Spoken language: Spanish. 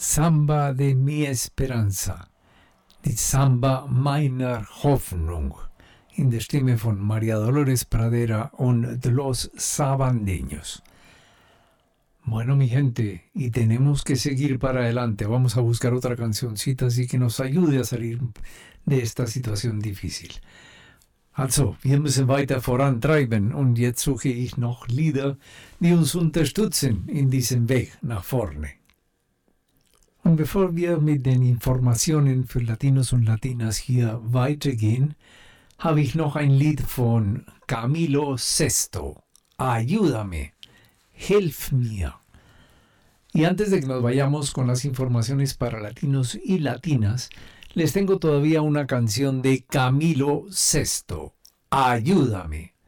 Samba de mi Esperanza, die Samba meiner Hoffnung, in der Stimme von María Dolores Pradera und los Sabandeños. Bueno, mi gente, y tenemos que seguir para adelante. Vamos a buscar otra cancioncita así que nos ayude a salir de esta situación difícil. Also, wir müssen weiter vorantreiben und jetzt suche ich noch Lieder, die uns unterstützen in diesem Weg nach vorne. Und bevor wir mit den Informationen für Latinos und Latinas hier weitergehen, habe ich noch ein Lied von Camilo Sesto. Ayúdame, hilf mir. Y antes de que nos vayamos con las informaciones para latinos y latinas, les tengo todavía una canción de Camilo Sesto. Ayúdame.